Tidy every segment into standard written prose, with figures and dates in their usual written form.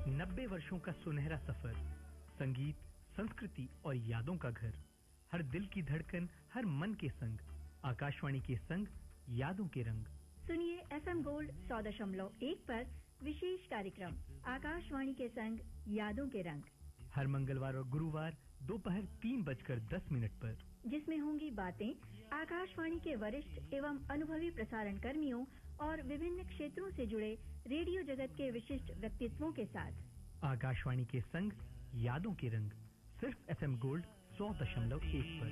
90 वर्षों का सुनहरा सफर, संगीत, संस्कृति और यादों का घर, हर दिल की धड़कन, हर मन के संग, आकाशवाणी के संग, यादों के रंग। सुनिए FM गोल्ड 100.1 पर विशेष कार्यक्रम आकाशवाणी के संग, यादों के रंग, हर मंगलवार और गुरुवार दोपहर 3:10 पर, जिसमें होंगी बातें आकाशवाणी के वरिष्ठ एवं अनुभवी प्रसारण कर्मियों और विभिन्न क्षेत्रों से जुड़े रेडियो जगत के विशिष्ट व्यक्तित्वों के साथ। आकाशवाणी के संग, यादों के रंग, सिर्फ FM गोल्ड 100.1 पर।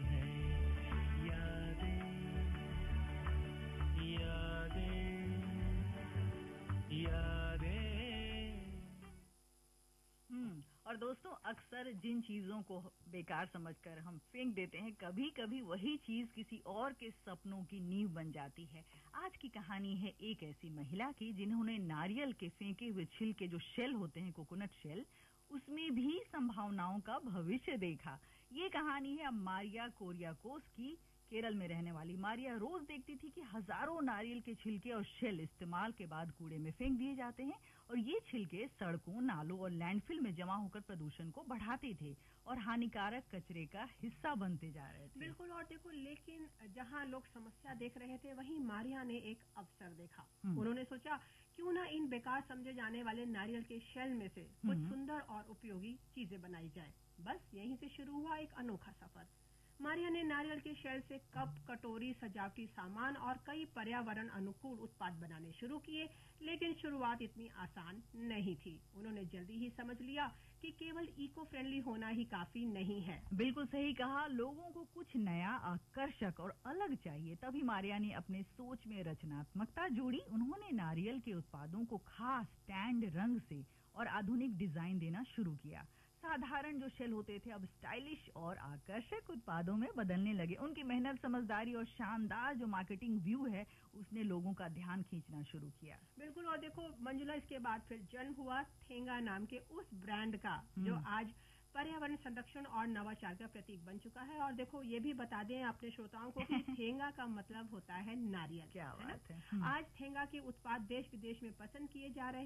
और दोस्तों, अक्सर जिन चीजों को बेकार समझकर हम फेंक देते हैं, कभी कभी वही चीज किसी और के सपनों की नींव बन जाती है। आज की कहानी है एक ऐसी महिला की जिन्होंने नारियल के फेंके हुए छिलके, जो शेल होते हैं, कोकोनट शेल, उसमें भी संभावनाओं का भविष्य देखा। ये कहानी है मारिया कोरियाकोस की। केरल में रहने वाली मारिया रोज देखती थी कि हजारों नारियल के छिलके और शेल इस्तेमाल के बाद कूड़े में फेंक दिए जाते हैं, और ये छिलके सड़कों, नालों और लैंडफिल में जमा होकर प्रदूषण को बढ़ाते थे और हानिकारक कचरे का हिस्सा बनते जा रहे थे। बिल्कुल। और देखो, लेकिन जहां लोग समस्या देख रहे थे, वहीं मारिया ने एक अवसर देखा। उन्होंने सोचा, क्यों ना इन बेकार समझे जाने वाले नारियल के शेल में से कुछ सुंदर और उपयोगी चीजें बनाई जाए। बस यहीं से शुरू हुआ एक अनोखा सफर। मारिया ने नारियल के शेल से कप, कटोरी, सजावटी सामान और कई पर्यावरण अनुकूल उत्पाद बनाने शुरू किए, लेकिन शुरुआत इतनी आसान नहीं थी। उन्होंने जल्दी ही समझ लिया कि केवल इको फ्रेंडली होना ही काफी नहीं है। बिल्कुल सही कहा। लोगों को कुछ नया, आकर्षक और अलग चाहिए। तभी मारिया ने अपने सोच में रचनात्मकता जोड़ी। उन्होंने नारियल के उत्पादों को खास स्टैंड, रंग से और आधुनिक डिजाइन देना शुरू किया। साधारण जो शेल होते थे अब स्टाइलिश और आकर्षक उत्पादों में बदलने लगे। उनकी मेहनत, समझदारी और शानदार जो मार्केटिंग व्यू है, उसने लोगों का ध्यान खींचना शुरू किया। बिल्कुल। और देखो मंजुला, इसके बाद फिर जन्म हुआ थेंगा नाम के उस ब्रांड का, जो आज पर्यावरण संरक्षण और नवाचार का प्रतीक बन चुका है। और देखो, ये भी बता दें अपने श्रोताओं को कि थेंगा का मतलब होता है नारियल। क्या बात है। आज थेंगा के उत्पाद देश विदेश में पसंद किए जा रहे हैं।